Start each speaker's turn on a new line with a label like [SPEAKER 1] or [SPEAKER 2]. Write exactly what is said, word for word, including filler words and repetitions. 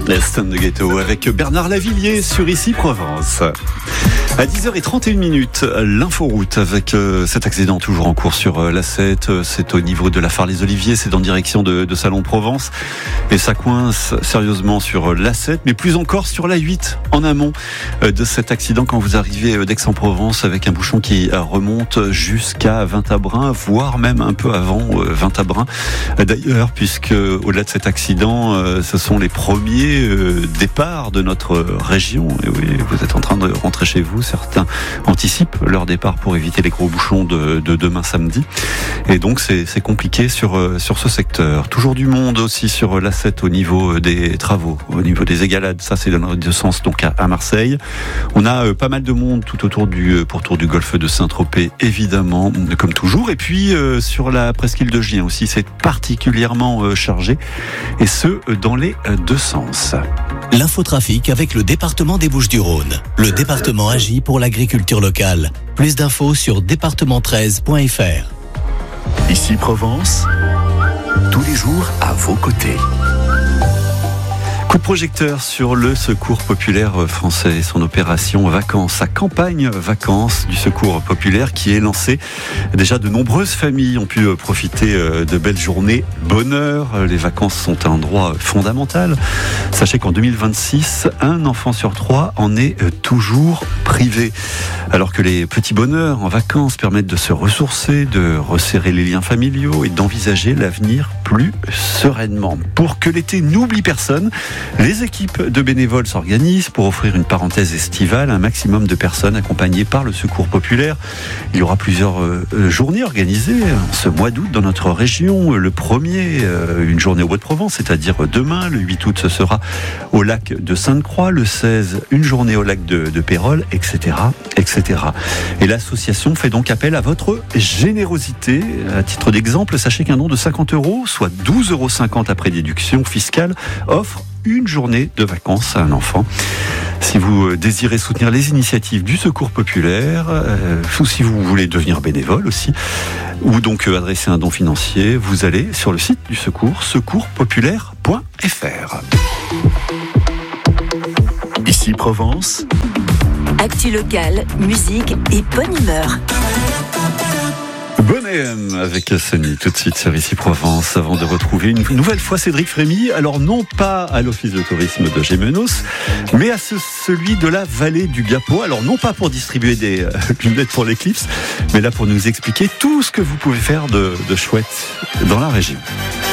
[SPEAKER 1] L'Est de Ghetto avec Bernard Lavillier sur Ici Provence. À dix heures trente et une minutes, l'inforoute avec euh, cet accident toujours en cours sur euh, l'A sept. C'est au niveau de la Phare les Oliviers, c'est en direction de, de Salon-de-Provence. Et ça coince sérieusement sur euh, l'A sept, mais plus encore sur l'A huit, en amont euh, de cet accident quand vous arrivez euh, d'Aix-en-Provence avec un bouchon qui euh, remonte jusqu'à Vintabren, voire même un peu avant euh, Vintabren. Euh, d'ailleurs, puisque euh, au-delà de cet accident, euh, ce sont les premiers euh, départs de notre région. Et oui, vous êtes en train de rentrer chez vous. Certains anticipent leur départ pour éviter les gros bouchons de, de demain samedi. Et donc, c'est, c'est compliqué sur, sur ce secteur. Toujours du monde aussi sur l'A sept au niveau des travaux, au niveau des égalades. Ça, c'est dans le deux sens, donc à, à Marseille. On a euh, pas mal de monde tout autour du, pourtour du golfe de Saint-Tropez, évidemment, comme toujours. Et puis, euh, sur la presqu'île de Gien aussi, c'est particulièrement euh, chargé. Et ce, dans les euh, deux sens.
[SPEAKER 2] L'infotrafic avec le département des Bouches-du-Rhône. Le département agit pour l'agriculture locale. Plus d'infos sur département treize point f r.
[SPEAKER 3] Ici Provence, tous les jours à vos côtés.
[SPEAKER 1] Coup de projecteur sur le Secours populaire français et son opération Vacances, sa campagne Vacances du Secours populaire qui est lancée. Déjà, de nombreuses familles ont pu profiter de belles journées bonheur. Les vacances sont un droit fondamental. Sachez qu'en deux mille vingt-six, un enfant sur trois en est toujours privé. Alors que les petits bonheurs en vacances permettent de se ressourcer, de resserrer les liens familiaux et d'envisager l'avenir plus sereinement. Pour que l'été n'oublie personne, les équipes de bénévoles s'organisent pour offrir une parenthèse estivale à un maximum de personnes accompagnées par le Secours populaire. Il y aura plusieurs euh, journées organisées ce mois d'août dans notre région. Le premier, euh, une journée au Bois-de-Provence, c'est-à-dire demain. Le huit août, ce sera au lac de Sainte-Croix. Le seize, une journée au lac de, de Pérol, et cetera, et cetera. Et l'association fait donc appel à votre générosité. À titre d'exemple, sachez qu'un don de cinquante euros, soit douze euros cinquante après déduction fiscale, offre une journée de vacances à un enfant. Si vous désirez soutenir les initiatives du Secours populaire, euh, ou si vous voulez devenir bénévole aussi, ou donc euh, adresser un don financier, vous allez sur le site du Secours, secours populaire point f r.
[SPEAKER 3] Ici Provence,
[SPEAKER 4] actu locale, musique et bonne humeur.
[SPEAKER 1] Bonhomme avec Sony, tout de suite sur Ici Provence, avant de retrouver une nouvelle fois Cédric Frémy, alors non pas à l'office de tourisme de Gémenos, mais à ce, celui de la vallée du Gapeau, alors non pas pour distribuer des euh, lunettes pour l'éclipse, mais là pour nous expliquer tout ce que vous pouvez faire de, de chouette dans la région.